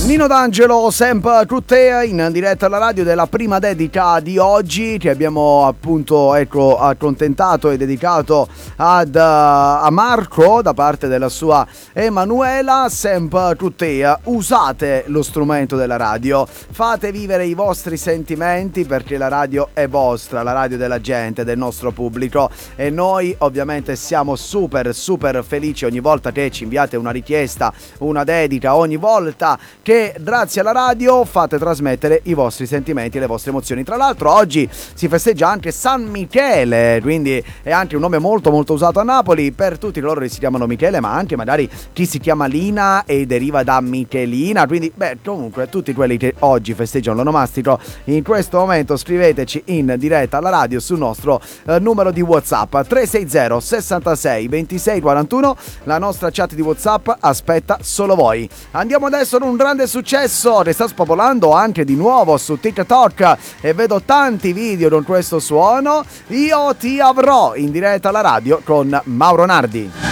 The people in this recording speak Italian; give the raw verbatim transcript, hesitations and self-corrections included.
Nino D'Angelo, sempre tutte in diretta alla radio della prima dedica di oggi, che abbiamo appunto ecco accontentato e dedicato ad, uh, a Marco da parte della sua Emanuela. Sempre tutte, usate lo strumento della radio, fate vivere i vostri sentimenti, perché la radio è vostra, la radio della gente, del nostro pubblico, e noi ovviamente siamo super super felici ogni volta che ci inviate una richiesta, una dedica, ogni volta che grazie alla radio fate trasmettere i vostri sentimenti e le vostre emozioni. Tra l'altro oggi si festeggia anche San Michele, quindi è anche un nome molto molto usato a Napoli per tutti coloro che si chiamano Michele, ma anche magari chi si chiama Lina e deriva da Michelina. Quindi beh, comunque tutti quelli che oggi festeggiano l'onomastico, in questo momento scriveteci in diretta alla radio sul nostro eh, numero di WhatsApp tre sei zero sessantasei ventisei quarantuno. La nostra chat di WhatsApp aspetta solo voi. Andiamo adesso ad un grande successo che sta spopolando anche di nuovo su TikTok e vedo tanti video con questo suono. Io ti avrò in diretta alla radio con Mauro Nardi.